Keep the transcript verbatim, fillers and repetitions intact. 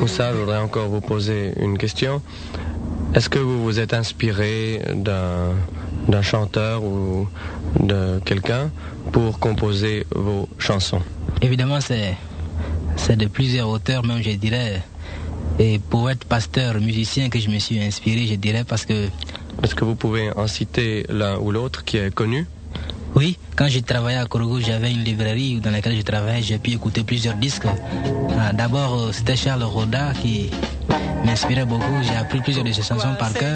Moussa, je voudrais encore vous poser une question. Est-ce que vous vous êtes inspiré d'un, d'un chanteur ou de quelqu'un pour composer vos chansons? Évidemment, c'est, c'est de plusieurs auteurs, même je dirais. Et pour être pasteur, musicien, que je me suis inspiré, je dirais, parce que... Est-ce que vous pouvez en citer l'un ou l'autre qui est connu? Oui, quand j'ai travaillé à Korogo, j'avais une librairie dans laquelle je travaillais, j'ai pu écouter plusieurs disques. D'abord, c'était Charles Roda qui m'inspirait beaucoup, j'ai appris plusieurs de ses chansons par cœur.